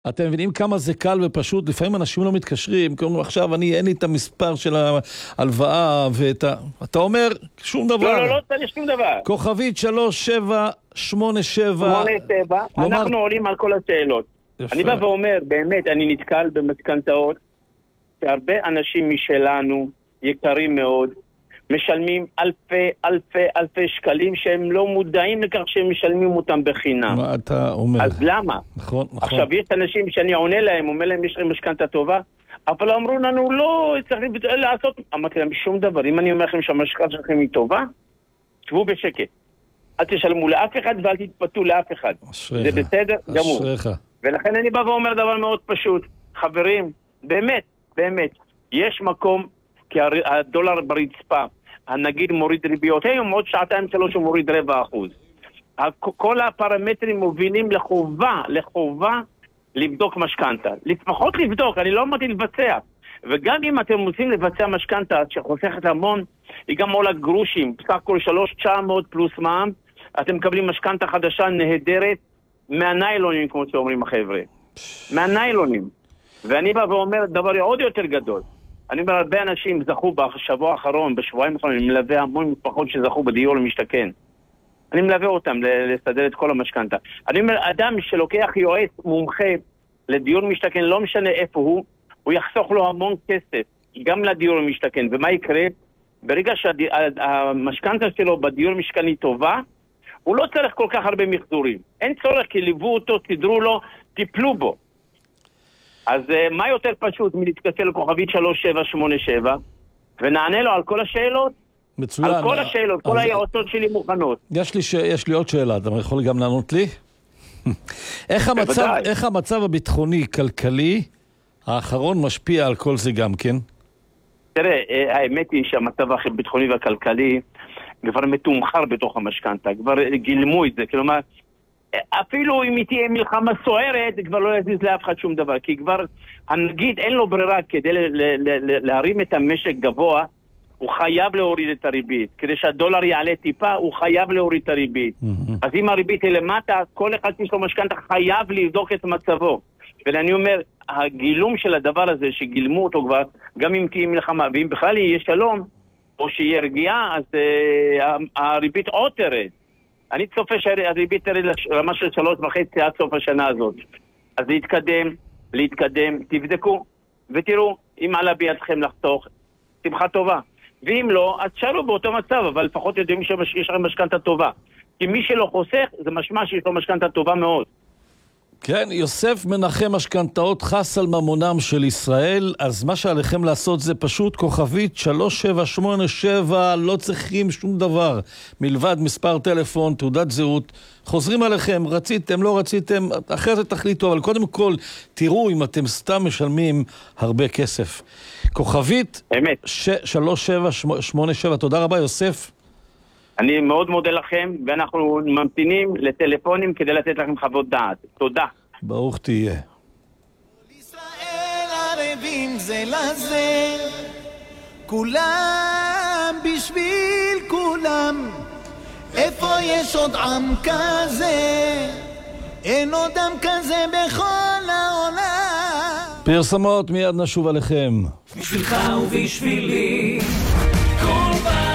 אתם מבינים כמה זה קל ופשוט? לפעמים אנשים לא מתקשרים, כמו עכשיו אין לי את המספר של ההלוואה, אתה אומר שום דבר. לא צריך שום דבר. כוכבית 3787. אנחנו עולים על כל השאלות. אני בא ואומר, באמת, אני נתקל במשכנתאות, שהרבה אנשים משלנו, יקרים מאוד, משלמים אלפי שקלים שהם לא מודעים לכך שהם משלמים אותם בחינם. מה אתה אומר? אז למה? נכון. עכשיו יש אנשים שאני עונה להם, אומר להם יש להם משכנתה טובה, אבל אמרו לנו לא, צריך לעשות, אמרתי להם שום דבר, אם אני אומר לכם שהמשכנתה שלכם היא טובה, תשבו בשקט. אל תשלמו לאף אחד ואל תתפתו לאף אחד. זה בסדר גמור. ולכן אני בא ואומר דבר מאוד פשוט, חברים, באמת, יש מקום, כי הדולר ברצפה, הנגיד מוריד ריביות, היום עוד 2-3 הוא מוריד 0.25%. כל הפרמטרים מובילים לחובה לבדוק משכנתה. לפחות לבדוק, אני לא אמרתי לבצע. וגם אם אתם רוצים לבצע משכנתה שחוסכת המון, היא גם עולה גרושים, בסך הכל 3,900 פלוס מע"מ, אתם מקבלים משכנתה חדשה נהדרת, מהניילונים, כמו שאומרים החבר'ה. מהניילונים. ואני בא ואומר דבר עוד יותר גדול. אני אומר, הרבה אנשים זכו בשבוע האחרון, בשבועיים האחרונים, אני מלווה המון משפחות שזכו בדיור למשתכן. אני מלווה אותם לסדר את כל המשכנתה. אני אומר, אדם שלוקח יועץ מומחה לדיור משתכן, לא משנה איפה הוא יחסוך לו המון כסף, גם לדיור למשתכן. ומה יקרה? ברגע שהמשכנתה שלו בדיור משתכן היא טובה, הוא לא צריך כל כך הרבה מחזורים. אין צורך כי ליוו אותו, תדרו לו, טיפלו בו. אז מה יותר פשוט מלהתקשר לכוכבית 3787 ונענה לו על כל השאלות? מצוין. על כל השאלות, כל היועצות שלי מוכנות. יש לי עוד שאלה, אתה יכול גם לענות לי? איך המצב הביטחוני, כלכלי, האחרון משפיע על כל זה גם כן? תראה, האמת היא שהמצב הביטחוני והכלכלי כבר מתומחר בתוך המשכנתה, כבר גילמו את זה, כלומר, אפילו אם תהיה מלחמה סוערת, כבר לא יזיז לאף אחד שום דבר, כי כבר הנגיד אין לו ברירה כדי להרים את המשק גבוה, הוא חייב להוריד את הריבית. כדי שהדולר יעלה טיפה, הוא חייב להוריד את הריבית. אז אם הריבית היא למטה, כל אחד שיש לו משכנתה חייב לבדוק את מצבו. ואני אומר, הגילום של הדבר הזה, שגילמו אותו כבר, גם אם תהיה מלחמה, ואם בכלל יהיה שלום, או שיהיה רגיעה, אז הריבית עוד תרד. אני צופה שהריבית תרד לרמה של 3.5 עד סוף השנה הזאת. אז להתקדם, תבדקו, ותראו, אם עלה בידכם לחתוך, שמחה טובה. ואם לא, אז תשאלו באותו מצב, אבל לפחות יודעים שיש לכם משכנתה טובה. כי מי שלא חוסך, זה משמע שיש לו משכנתה טובה מאוד. כן, יוסף מנחם משכנתאות חס על ממונם של ישראל, אז מה שעליכם לעשות זה פשוט כוכבית 3787, לא צריכים שום דבר, מלבד מספר טלפון, תעודת זהות, חוזרים עליכם, רציתם, לא רציתם, אחרי זה תחליטו, אבל קודם כל תראו אם אתם סתם משלמים הרבה כסף. כוכבית 3787, תודה רבה יוסף. אני מאוד מודה לכם, ואנחנו ממתינים לטלפונים כדי לתת לכם חוות דעת. תודה. ברוך תהיה. ישראל ערבים זה לזה, כולם בשביל כולם. איפה יש עוד עם כזה? אין עוד עם כזה בכל העולם. פרסמות, מיד נשוב עליכם. בשבילך ובשבילי כל ברמה.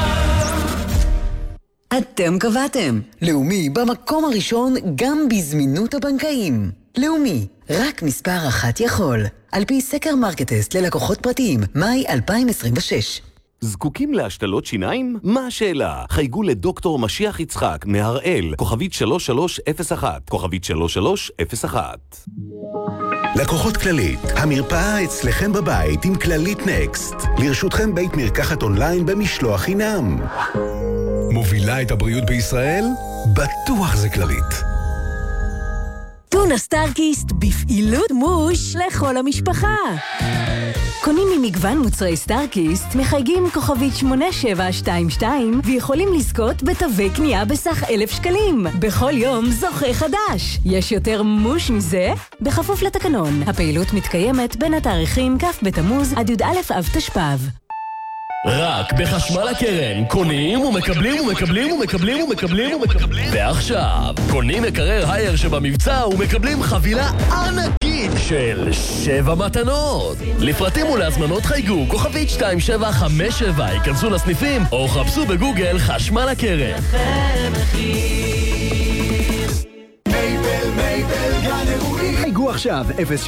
אתם קבעתם. לאומי במקום הראשון גם בזמינות הבנקאים. לאומי, רק מספר אחת יכול. על פי סקר מרקטסט ללקוחות פרטיים, מאי 2026. זקוקים להשתלות שיניים? מה השאלה? חייגו לדוקטור משיח יצחק מהראל, כוכבית 3301, כוכבית 3301. לקוחות כללית, המרפאה אצלכם בבית עם כללית נקסט. לרשותכם בית מרקחת אונליין במשלוח חינם. מובילה את הבריאות בישראל? בטוח זה כללית. טונה סטארקיסט בפעילות מוש לכל המשפחה. קונים ממגוון מוצרי סטארקיסט, מחייגים כוכבית 8722 ויכולים לזכות בתווי קנייה בסך 1,000 שקלים. בכל יום זוכה חדש. יש יותר מוש מזה? בכפוף לתקנון. הפעילות מתקיימת בין התאריכים כ' בתמוז עד י"א אב תשפ"ב. רק בחשמל הקרן קונים ומקבלים ומקבלים ומקבלים ומקבלים ומקבלים ועכשיו קונים מקרר הייר שבמבצע ומקבלים חבילה ענקית של 7 מתנות. לפרטים ולהזמנות חייגו כוכבית 2757, ייכנסו לסניפים או חפשו בגוגל חשמל הקרן. חייגו עכשיו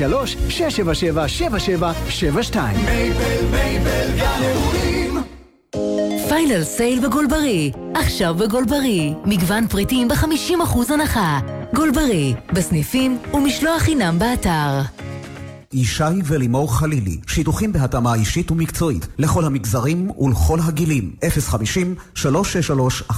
03-677-7772. מייבל גן אירועים. פיינל סייל בגולברי. עכשיו בגולברי. מגוון פריטים ב-50% הנחה. גולברי. בסניפים ומשלוח חינם באתר. ישי ולימור חלילי, שיתוחים בהתאמה אישית ומקצועית לכל המגזרים ולכל הגילים. 050-363-1140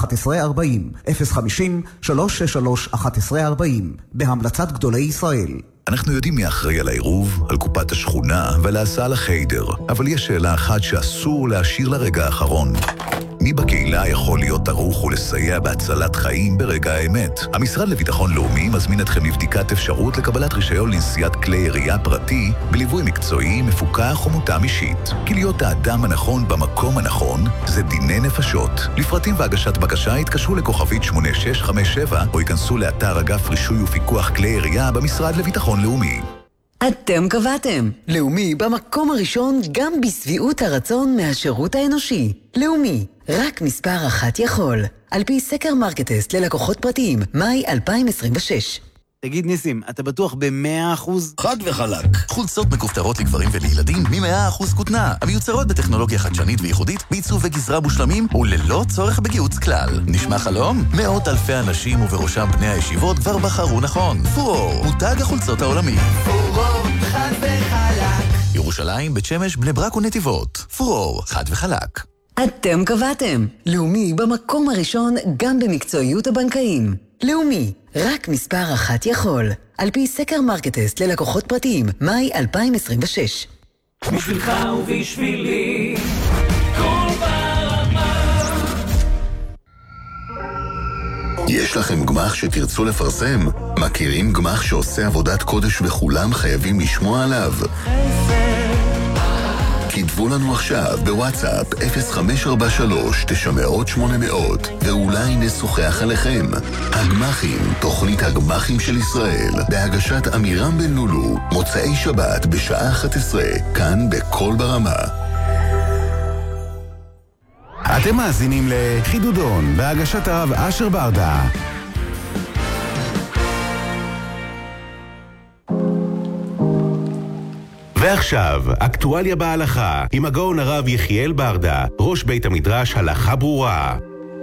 050-363-1140 בהמלצת גדולי ישראל. אנחנו יודעים מי אחראי על העירוב, על קופת השכונה ועל ההסעה לחיידר, אבל יש שאלה אחת שאסור להשאיר לרגע האחרון. מי בקהילה יכול להיות ערוך ולסייע בהצלת חיים ברגע האמת? המשרד לביטחון לאומי מזמין אתכם לבדיקת אפשרות לקבלת רישיון לנסיעת כלי ירייה פרטי בליווי מקצועי, מפוקח ומותאם אישית. כי להיות האדם הנכון במקום הנכון זה דיני נפשות. לפרטים והגשת בקשה התקשרו לכוכבית 8657 או ייכנסו לאתר אגף רישוי ופיקוח כלי ירייה במשרד לביטחון לאומי. אתם קבעתם. לאומי במקום הראשון גם בסביעות הרצון מהשירות האנושי. לאומי, רק מספר אחת יכול. על פי סקר מרקטסט ללקוחות פרטיים, מאי 2026. תגיד ניסים, אתה בטוח ב100%? חד וחלק. חולצות מכופתרות לגברים ולילדים מ100% כותנה, המיוצרות בטכנולוגיה חדשנית וייחודית, בעיצוב וגזרה מושלמים וללא צורך בגיוץ כלל. נשמע חלום? מאות אלפי אנשים ובראשם בני הישיבות כבר בחרו נכון. פורור, מותג החולצות העולמי. פורור, חד וחלק. ירושלים, בית שמש, בני ברק ונתיבות. פורור, חד וחלק. אתם קבעתם. לאומי במקום הראשון גם במקצועיות הבנקאים. לאומי, רק מספר אחת יכול. על פי סקר מרקטסט ללקוחות פרטיים, מאי 2026. בשבילך ובשבילי, כל ברמה. יש לכם גמח שתרצו לפרסם? מכירים גמח שעושה עבודת קודש וכולם חייבים לשמוע עליו? כתבו לנו עכשיו בוואטסאפ 0543-900-800 ואולי נשוחח עליכם. הגמחים, תוכנית הגמחים של ישראל, בהגשת אמירם בן לולו, מוצאי שבת בשעה 11, כאן בכל ברמה. אתם מאזינים לחידודון בהגשת הרב אשר ברדה. ועכשיו, אקטואליה בהלכה, עם הגאון הרב יחיאל ברדה, ראש בית המדרש הלכה ברורה.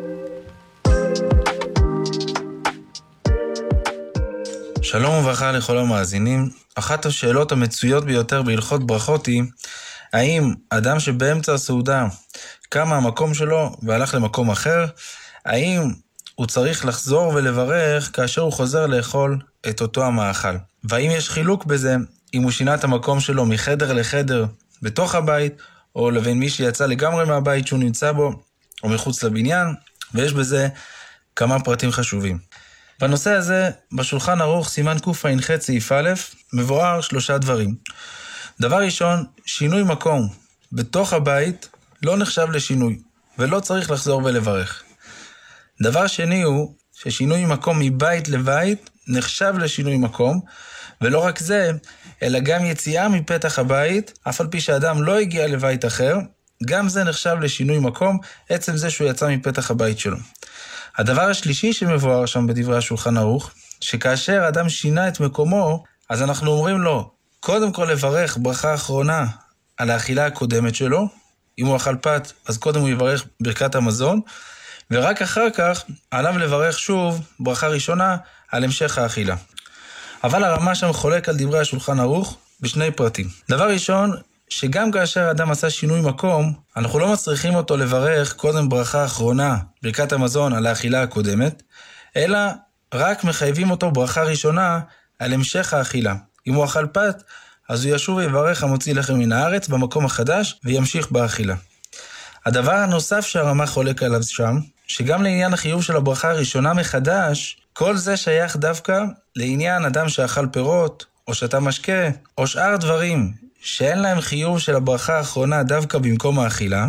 שלום וברכה לכל המאזינים. אחת השאלות המצויות ביותר בהלכות ברכות היא, האם אדם שבאמצע הסעודה קם מהמקום שלו והלך למקום אחר, האם הוא צריך לחזור ולברך כאשר הוא חוזר לאכול את אותו המאכל? והאם יש חילוק בזה אם הוא שינה את המקום שלו מחדר לחדר בתוך הבית, או לבין מי שיצא לגמרי מהבית שהוא נמצא בו, או מחוץ לבניין, ויש בזה כמה פרטים חשובים. בנושא הזה, בשולחן ערוך סימן קע"ח סעיף א', מבואר 3 דברים. דבר ראשון, שינוי מקום בתוך הבית לא נחשב לשינוי, ולא צריך לחזור ולברך. דבר שני הוא ששינוי מקום מבית לבית נחשב לשינוי מקום, ולא רק זה, אלא גם יציאה מפתח הבית, אף על פי שאדם לא הגיע לבית אחר, גם זה נחשב לשינוי מקום, עצם זה שהוא יצא מפתח הבית שלו. הדבר השלישי שמבואר שם בדברי השולחן ערוך, שכאשר אדם שינה את מקומו, אז אנחנו אומרים לו, קודם כל לברך ברכה אחרונה על האכילה הקודמת שלו, אם הוא אכל פת, אז קודם הוא יברך ברכת המזון, ורק אחר כך עליו לברך שוב ברכה ראשונה על המשך האכילה. אבל הרמה שם חולק על דברי השולחן ערוך בשני פרטים. דבר ראשון, שגם כאשר אדם עשה שינוי מקום, אנחנו לא מצריכים אותו לברך קודם ברכה אחרונה, ברכת המזון על האכילה הקודמת, אלא רק מחייבים אותו ברכה ראשונה על המשך האכילה. אם הוא אכל פת, אז הוא ישוב ויברך המוציא לחם מן הארץ במקום החדש וימשיך באכילה. הדבר הנוסף שהרמה חולק עליו שם, שגם לעניין החיוב של הברכה הראשונה מחדש, כל זה שייך דווקא לעניין אדם שאכל פירות, או שתה משקה, או שאר דברים שאין להם חיוב של הברכה האחרונה דווקא במקום האכילה,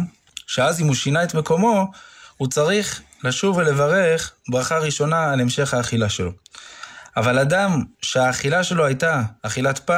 שאז אם הוא שינה את מקומו, הוא צריך לשוב ולברך ברכה ראשונה על המשך האכילה שלו. אבל אדם שהאכילה שלו הייתה אכילת פת,